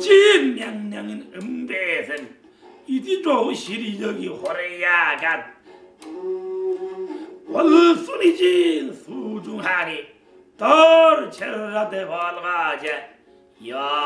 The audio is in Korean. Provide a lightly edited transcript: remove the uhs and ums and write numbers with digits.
진명령인 음대선 이디조 시리적이 호래야간 월순이진 수중하니 덜 체르라데 발가제 야